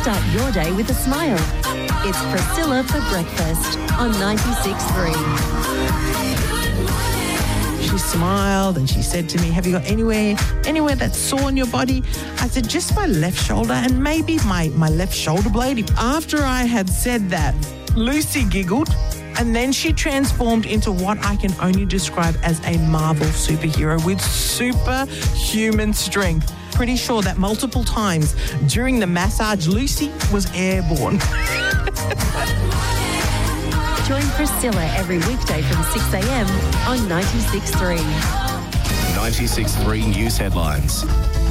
Start your day with a smile. It's Priscilla for breakfast on 96.3. She smiled and she said to me, have you got anywhere that's sore on your body? I said, just my left shoulder and maybe my left shoulder blade. After I had said that, Lucy giggled and then she transformed into what I can only describe as a Marvel superhero with superhuman strength. Pretty sure that multiple times during the massage, Lucy was airborne. Join Priscilla every weekday from 6 a.m. on 96.3. 96.3 News Headlines.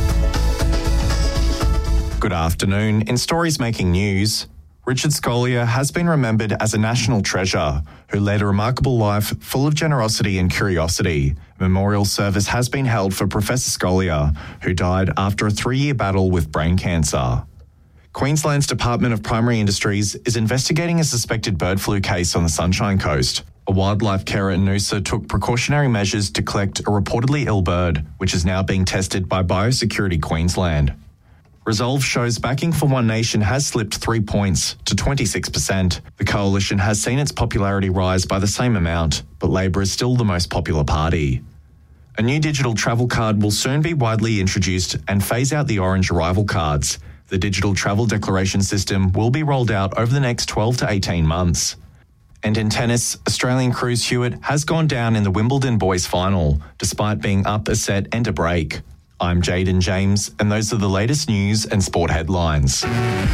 Good afternoon. In stories making news, Richard Scolia has been remembered as a national treasure who led a remarkable life full of generosity and curiosity. A memorial service has been held for Professor Scolia, who died after a 3-year battle with brain cancer. Queensland's Department of Primary Industries is investigating a suspected bird flu case on the Sunshine Coast. A wildlife carer in Noosa took precautionary measures to collect a reportedly ill bird, which is now being tested by Biosecurity Queensland. Resolve shows backing for One Nation has slipped 3 points to 26%. The coalition has seen its popularity rise by the same amount, but Labor is still the most popular party. A new digital travel card will soon be widely introduced and phase out the orange arrival cards. The digital travel declaration system will be rolled out over the next 12 to 18 months. And in tennis, Australian Cruz Hewitt has gone down in the Wimbledon boys final, despite being up a set and a break. I'm Jaden James, and those are the latest news and sport headlines.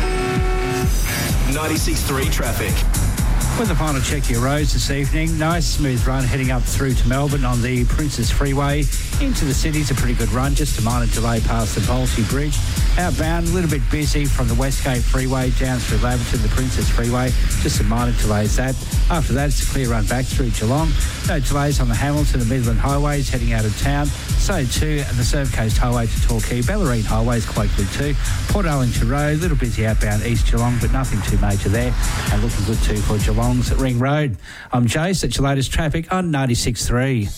96.3 traffic. With the final check your roads this evening, nice smooth run heading up through to Melbourne on the Princess Freeway. Into the city's a pretty good run, just a minor delay past the Bolsey Bridge. Outbound, a little bit busy from the Westgate Freeway down through Laverton, the Princess Freeway. Just some minor delays that. After that, it's a clear run back through Geelong. No delays on the Hamilton and Midland highways heading out of town. So too, the Surf Coast Highway to Torquay. Bellarine Highway is quite good too. Port Arlington Road, a little busy outbound East Geelong, but nothing too major there. And looking good too for Geelong's Ring Road. I'm Jace, that's your latest traffic on 96.3.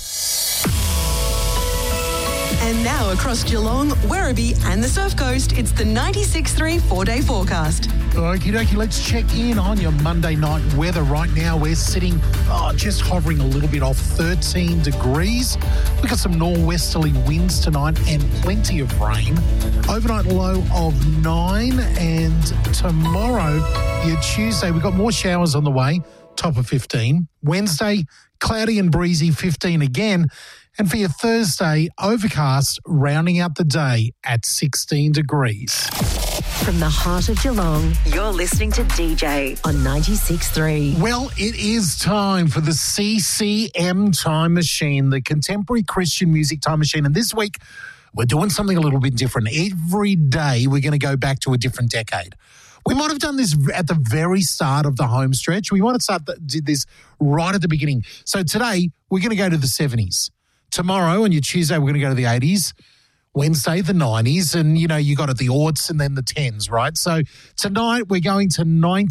And now across Geelong, Werribee and the Surf Coast, it's the 96.3 4-day forecast. Okie dokie, let's check in on your Monday night weather. Right now we're sitting just hovering a little bit off 13 degrees. We've got some norwesterly winds tonight and plenty of rain. Overnight low of 9, and tomorrow, your Tuesday, we've got more showers on the way, top of 15. Wednesday, cloudy and breezy, 15 again. And for your Thursday, overcast, rounding out the day at 16 degrees. From the heart of Geelong, you're listening to DJ on 96.3. Well, it is time for the CCM Time Machine, the Contemporary Christian Music Time Machine. And this week, we're doing something a little bit different. Every day, we're going to go back to a different decade. We might have done this at the very start of the home stretch. We might have did this right at the beginning. So today, we're going to go to the 70s. Tomorrow, on your Tuesday, we're going to go to the 80s. Wednesday, the 90s. And, you know, you got it, the aughts and then the 10s, right? So tonight, we're going to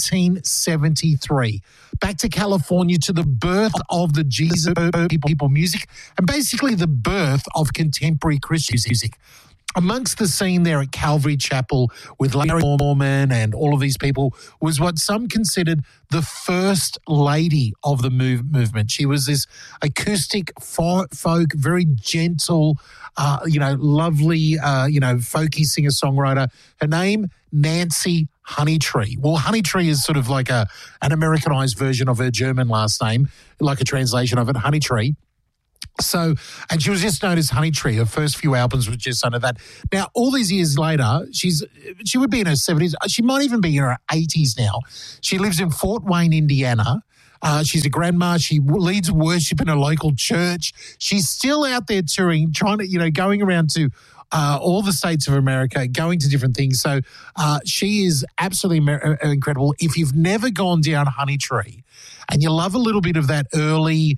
1973. Back to California, to the birth of the Jesus people music and basically the birth of contemporary Christian music. Amongst the scene there at Calvary Chapel with Larry Norman and all of these people was what some considered the first lady of the movement. She was this acoustic folk, very gentle, lovely, folky singer-songwriter. Her name, Nancy Honeytree. Well, Honeytree is sort of like an Americanized version of her German last name, like a translation of it, Honeytree. So, and she was just known as Honeytree. Her first few albums were just under that. Now, all these years later, she would be in her 70s. She might even be in her 80s now. She lives in Fort Wayne, Indiana. She's a grandma. She leads worship in a local church. She's still out there touring, trying to, going around to all the states of America, going to different things. So she is absolutely incredible. If you've never gone down Honeytree and you love a little bit of that early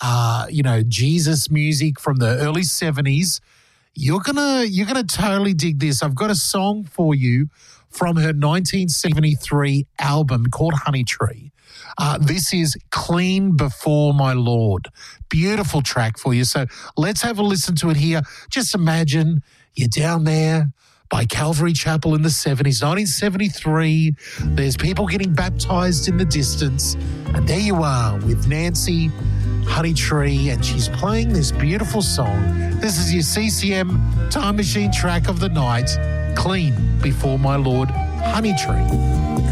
Jesus music from the early 70s, you're gonna totally dig this. I've got a song for you from her 1973 album called Honeytree. This is Clean Before My Lord. Beautiful track for you. So let's have a listen to it here. Just imagine you're down there by Calvary Chapel in the 70s. 1973, there's people getting baptized in the distance. And there you are with Nancy Honeytree, and she's playing this beautiful song. This is your CCM Time Machine track of the night, Clean Before My Lord, Honeytree.